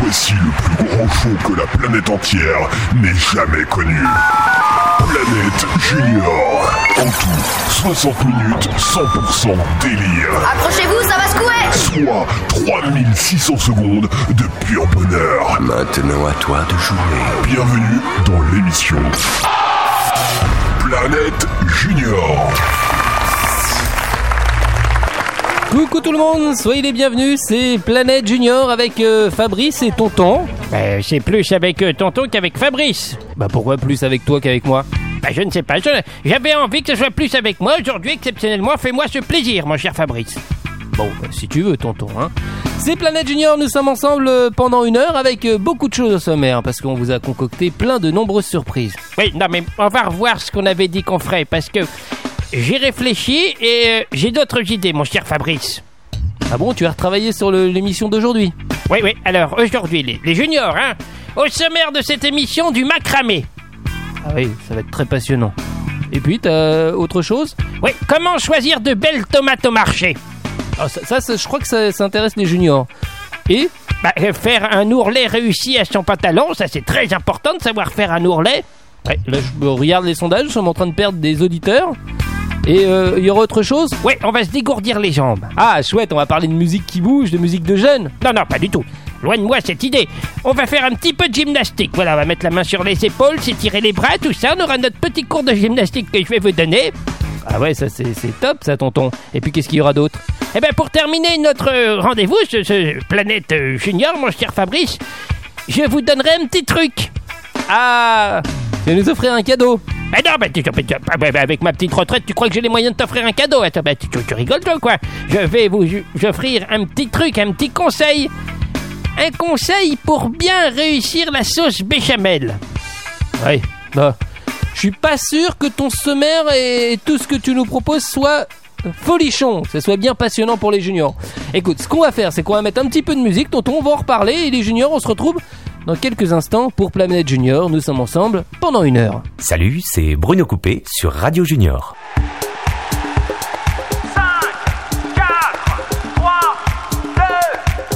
Voici le plus grand show que la planète entière n'ait jamais connu. Planète Junior. En tout, 60 minutes, 100% délire. Accrochez-vous, ça va secouer. Soit 3600 secondes de pur bonheur. Maintenant à toi de jouer. Bienvenue dans l'émission Planète Junior. Coucou tout le monde, soyez les bienvenus, c'est Planète Junior avec Fabrice et Tonton. C'est plus avec Tonton qu'avec Fabrice. Pourquoi plus avec toi qu'avec moi? Je ne sais pas, j'avais envie que ce soit plus avec moi aujourd'hui, exceptionnellement, fais-moi ce plaisir, mon cher Fabrice. Bon, si tu veux, Tonton, hein. C'est Planète Junior, nous sommes ensemble pendant 1 heure avec beaucoup de choses au sommaire, parce qu'on vous a concocté plein de nombreuses surprises. Oui, non mais on va revoir ce qu'on avait dit qu'on ferait, parce que j'ai réfléchi et j'ai d'autres idées, mon cher Fabrice. Ah bon, tu as retravaillé sur l'émission d'aujourd'hui? Oui, alors aujourd'hui, les juniors, hein, au sommaire de cette émission, du macramé. Ah oui, ça va être très passionnant. Et puis, t'as autre chose? Oui, comment choisir de belles tomates au marché? Ah, ça, je crois que ça intéresse les juniors. Et faire un ourlet réussi à son pantalon, ça c'est très important de savoir faire un ourlet. Ouais, là je regarde les sondages, nous sommes en train de perdre des auditeurs. Et il y aura autre chose? Oui, on va se dégourdir les jambes. Ah, chouette, on va parler de musique qui bouge, de musique de jeunes. Non, pas du tout. Loin de moi cette idée. On va faire un petit peu de gymnastique. Voilà, on va mettre la main sur les épaules, s'étirer les bras, tout ça. On aura notre petit cours de gymnastique que je vais vous donner. Ah ouais, ça c'est top ça, Tonton. Et puis qu'est-ce qu'il y aura d'autre? Pour terminer notre rendez-vous, ce Planète Junior, mon cher Fabrice, je vous donnerai un petit truc. Ah, tu vas nous offrir un cadeau? Avec ma petite retraite, tu crois que j'ai les moyens de t'offrir un cadeau? Attends, tu rigoles toi quoi? Je vais vous offrir un petit truc, un petit conseil. Un conseil pour bien réussir la sauce béchamel. Oui, je suis pas sûr que ton sommaire et tout ce que tu nous proposes soit folichon, que ce soit bien passionnant pour les juniors. Écoute, ce qu'on va faire, c'est qu'on va mettre un petit peu de musique, Tonton, on va en reparler, et les juniors, on se retrouve dans quelques instants pour Planète Junior. Nous sommes ensemble pendant 1 heure. Salut, c'est Bruno Coupé sur Radio Junior.